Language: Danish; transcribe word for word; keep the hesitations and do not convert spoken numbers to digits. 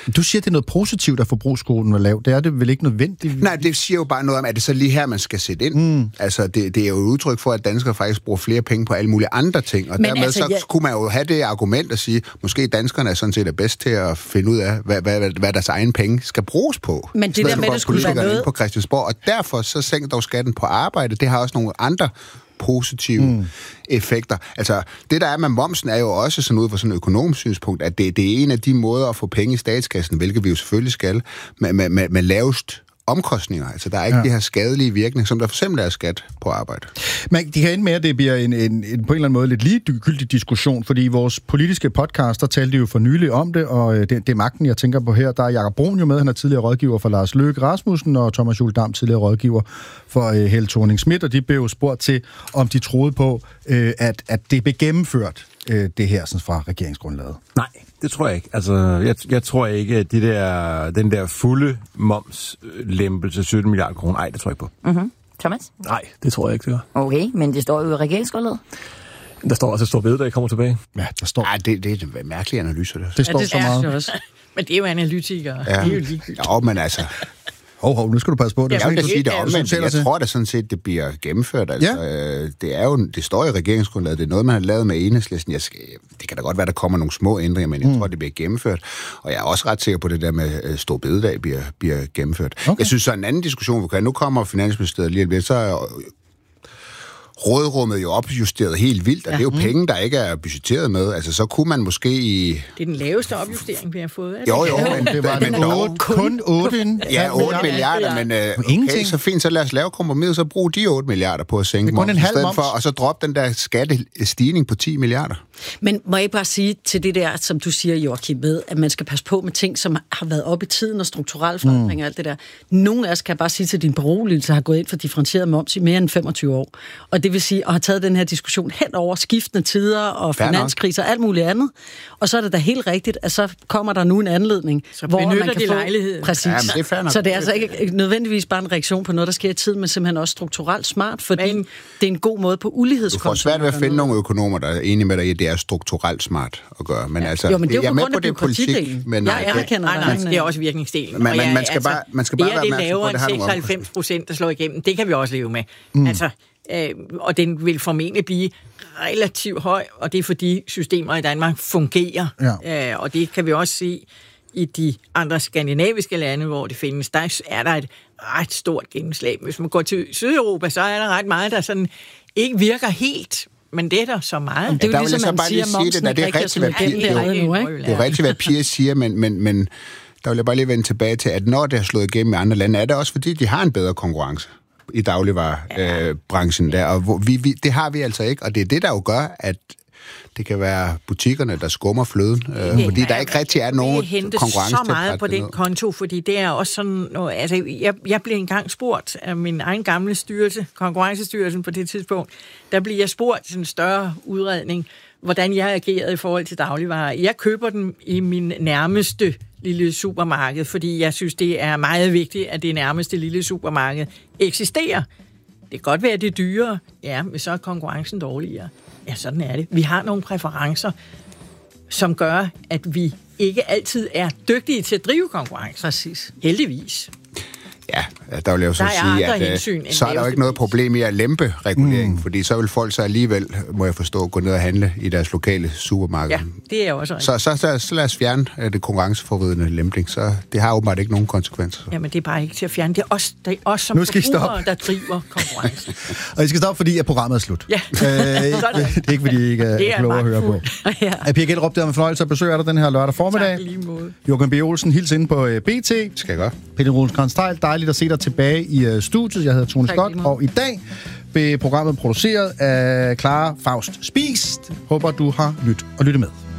Du siger, det er noget positivt, at forbrugskvoten er lav. Det er det vel ikke nødvendigt? Nej, det siger jo bare noget om, at det så lige her, man skal sætte ind. Mm. Altså, det, det er jo et udtryk for, at danskere faktisk bruger flere penge på alle mulige andre ting. Og men dermed altså, så ja. kunne man jo have det argument at sige, måske danskerne er sådan set er bedst til at finde ud af, hvad, hvad, hvad deres egen penge skal bruges på. Men det der med, at det skulle være noget... på Christiansborg, og derfor så sænker dog skatten på arbejde. Det har også nogle andre positive mm. effekter. Altså, det der er med momsen er jo også sådan ud fra sådan et økonomisk synspunkt, at det, det er en af de måder at få penge i statskassen, hvilket vi jo selvfølgelig skal, med, med, med, med lavest omkostninger. Altså, der er ikke ja. de her skadelige virkninger, som der for eksempel er skat på arbejde. Men det kan ende med, at det bliver en, en, en på en eller anden måde lidt ligegyldig diskussion, fordi vores politiske podcaster talte jo for nylig om det, og det, det er magten, jeg tænker på her. Der er Jakob Brun jo med, han er tidligere rådgiver for Lars Løkke Rasmussen, og Thomas Juhl Dam, tidligere rådgiver for uh, Helle Thorning-Schmidt, og de blev jo spurgt til, om de troede på, uh, at, at det blev gennemført, uh, det her sådan fra regeringsgrundlaget. Nej, det tror jeg ikke. Altså, jeg, jeg tror ikke, at de der, den der fulde momslempelse sytten milliarder kroner, nej, det tror jeg ikke på. Mm-hmm. Thomas? Nej, det tror jeg ikke, det gør. Okay, men det står jo i regeringsgrundlaget. Der står også et stort bededag, kommer tilbage. Ja, der står... Ej, det, det er en mærkelig analyse, det. Det står ja, det så meget. også. Men det er jo analytikere. Ja. Det er jo ligegyldigt. Ja, men altså... Hov, hov, nu skal du passe på det. Jeg vil da sige det er omvendt. Jeg tror da sådan set, det bliver gennemført. Altså, ja. det, er jo, det står i regeringsgrundlaget. Det er noget, man har lavet med Enhedslisten. Jeg skal, det kan da godt være, der kommer nogle små ændringer, men jeg mm. tror, det bliver gennemført. Og jeg er også ret sikker på, at det der med stor bededag bliver, bliver gennemført. Okay. Jeg synes så en anden diskussion, hvor nu kommer Finansministeriet lige lidt, så er rådrummet jo opjusteret helt vildt, og ja. det er jo penge, der ikke er budgetteret med. Altså, så kunne man måske i... Det er den laveste opjustering, vi har fået. Er det? Jo, jo, men det var men dog... kun otte. Ja, otte milliarder, men uh, okay, så fint, så lad os lave kompromis, så brug de otte milliarder på at sænke moms, i stedet for, og så drop den der skattestigning på ti milliarder. Men må jeg bare sige til det der, som du siger, Joachim, med, at man skal passe på med ting, som har været op i tiden, og strukturelle forandringer mm. og alt det der. Nogle af os kan bare sige til din beroligelse, har gået ind for differentieret moms i mere end femogtyve år. Og det vil sige, at har taget den her diskussion hen over skiftende tider og finanskriser og alt muligt andet. Og så er det da helt rigtigt, at så kommer der nu en anledning, så hvor man kan de få... lejlighed. Præcis. Ja, det er så det er altså ikke nødvendigvis bare en reaktion på noget, der sker i tiden, men simpelthen også strukturelt smart, fordi men... det er en god måde på ulighedskontrol. Du får svært ved at finde nogle økonomer, der er enige med dig i, at det er strukturelt smart at gøre. Men ja. altså, jo, men det er jo jeg på med grund på af det politik, men jeg anerkender nej, nej, nej, det er også virkningsdelen. Men man, man skal bare, man skal bare være opmærksom på, at det har nogle seksoghalvfems procent, der slår igennem. Det kan vi også leve med. Mm. Altså, øh, og den vil formentlig blive relativt høj, og det er fordi systemer i Danmark fungerer. Ja. Øh, og det kan vi også se i de andre skandinaviske lande, hvor det findes. Der er der et ret stort gennemslag. Hvis man går til Sydeuropa, så er der ret meget, der sådan ikke virker helt. Men det er der så meget. Jamen, det er jo ligesom, man siger, at momsen det, det er rigtigt, hvad Pia, det er rigtigt, hvad Pia siger, men, men, men der vil jeg bare lige vende tilbage til, at når det har slået igennem i andre lande, er det også fordi, de har en bedre konkurrence i dagligvarebranchen ja. der, og hvor vi, vi, det har vi altså ikke, og det er det, der jo gør, at det kan være butikkerne, der skummer fløden, øh, fordi der ikke rigtig er nogen konkurrence så meget på den konto, fordi det er også sådan noget, altså jeg, jeg blev engang spurgt af min egen gamle styrelse, konkurrencestyrelsen på det tidspunkt, der blev jeg spurgt til en større udredning, hvordan jeg agerede i forhold til dagligvarer. Jeg køber dem i min nærmeste lille supermarked, fordi jeg synes, det er meget vigtigt, at det nærmeste lille supermarked eksisterer. Det kan godt være, at det er dyrere, ja, men så er konkurrencen dårligere. Ja, sådan er det. Vi har nogle præferencer, som gør, at vi ikke altid er dygtige til at drive konkurrence. Præcis. Heldigvis. Ja, der vil jeg jo så sige, at hensyn, så er der jo ikke noget problem i at lempe reguleringen, mm. fordi så vil folk så alligevel, må jeg forstå, gå ned og handle i deres lokale supermarked. Ja, det er også så, så, så, så lad os fjerne det konkurrenceforvridende lempning, så det har åbenbart ikke nogen konsekvenser. Jamen, det er bare ikke til at fjerne. Det er os, det er os som forbrugere, der driver konkurrence. Og I skal stoppe, fordi at programmet er slut. Ja. Øh, det er ikke, fordi I ikke er, er kloge at høre på. Ja. Pia Gellerup, det er med fornøjelse at besøge dig den her lørdag formiddag. Tak, lige måde. Joachim B. Olsen, hils inde på B T. Skal jeg gøre. Peter Rosenkrantz-Theil, dejligt at se dig tilbage i uh, studiet. Jeg hedder Tone Scott, og i dag blev programmet produceret af Clara Faust Spist. Håber, du har lyttet og lyttet med.